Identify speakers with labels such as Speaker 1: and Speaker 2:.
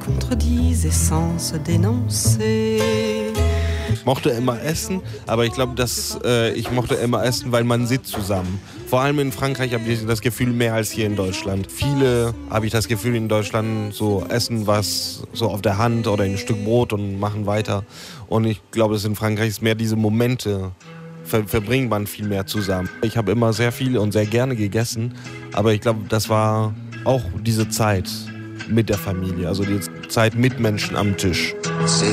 Speaker 1: contredisent et sans se dénoncer.
Speaker 2: Ich mochte immer essen, aber ich glaube, dass ich mochte immer essen, weil man sitzt zusammen. Vor allem in Frankreich habe ich das Gefühl mehr als hier in Deutschland. Viele, habe ich das Gefühl, in Deutschland so essen was so auf der Hand oder ein Stück Brot und machen weiter. Und ich glaube, dass in Frankreich ist mehr diese Momente, verbringt man viel mehr zusammen. Ich habe immer sehr viel und sehr gerne gegessen, aber ich glaube, das war auch diese Zeit mit der Familie, also die Zeit mit Menschen am Tisch.
Speaker 3: C'est